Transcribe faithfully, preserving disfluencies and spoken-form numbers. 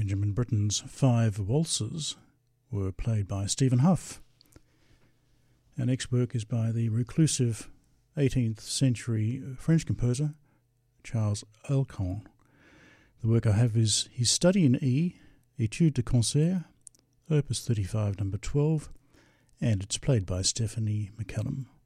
Benjamin Britten's five waltzes were played by Stephen Huff. Our next work is by the reclusive eighteenth century French composer Charles Alcon. The work I have is his Study in E, Etude de Concert, Opus thirty-five, number twelve, and it's played by Stephanie McCallum.